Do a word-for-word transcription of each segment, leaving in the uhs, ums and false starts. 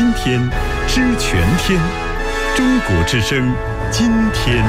今天，知全天。中国之声，今天。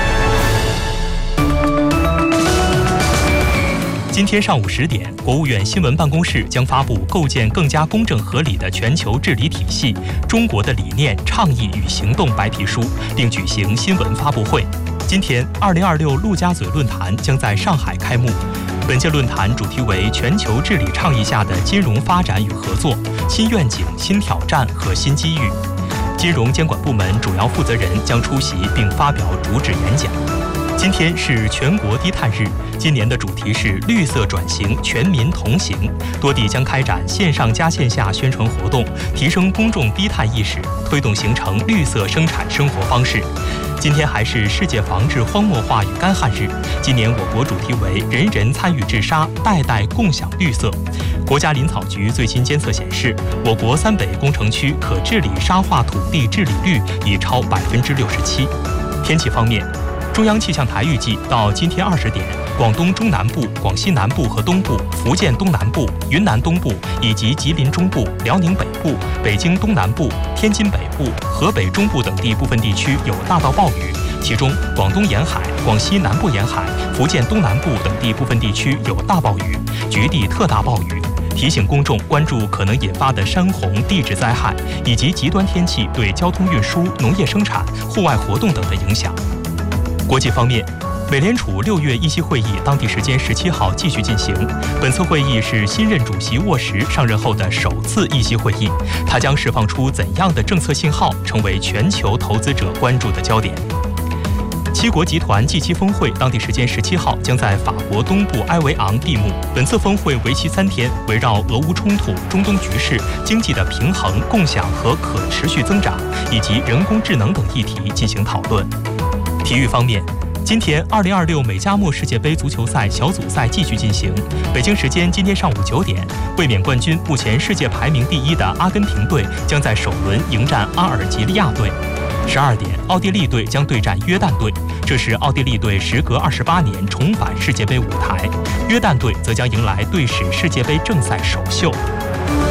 今天上午十点，国务院新闻办公室将发布《构建更加公正合理的全球治理体系：中国的理念、倡议与行动》白皮书，并举行新闻发布会。今天，二零二六陆家嘴论坛将在上海开幕。本届论坛主题为全球治理倡议下的金融发展与合作、新愿景、新挑战和新机遇。金融监管部门主要负责人将出席并发表主旨演讲。今天是全国低碳日，今年的主题是绿色转型，全民同行。多地将开展线上加线下宣传活动，提升公众低碳意识，推动形成绿色生产生活方式。今天还是世界防治荒漠化与干旱日，今年我国主题为人人参与治沙，代代共享绿色。国家林草局最新监测显示，我国三北工程区可治理沙化土地治理率已超百分之六十七。天气方面，中央气象台预计到今天二十点，广东中南部、广西南部和东部、福建东南部、云南东部以及吉林中部、辽宁北部、北京东南部、天津北部、河北中部等地部分地区有大到暴雨，其中广东沿海、广西南部沿海、福建东南部等地部分地区有大暴雨，局地特大暴雨。提醒公众关注可能引发的山洪、地质灾害以及极端天气对交通运输、农业生产、户外活动等的影响。国际方面，美联储六月议息会议当地时间十七号继续进行。本次会议是新任主席沃什上任后的首次议息会议，它将释放出怎样的政策信号，成为全球投资者关注的焦点。七国集团 G 七 峰会当地时间十七号将在法国东部埃维昂闭幕。本次峰会为期三天，围绕俄乌冲突、中东局势、经济的平衡、共享和可持续增长，以及人工智能等议题进行讨论。体育方面，今天二零二六美加墨世界杯足球赛小组赛继续进行。北京时间今天上午九点，卫冕冠军、目前世界排名第一的阿根廷队将在首轮迎战阿尔及利亚队。十二点，奥地利队将对战约旦队，这是奥地利队时隔二十八年重返世界杯舞台。约旦队则将迎来队史世界杯正赛首秀。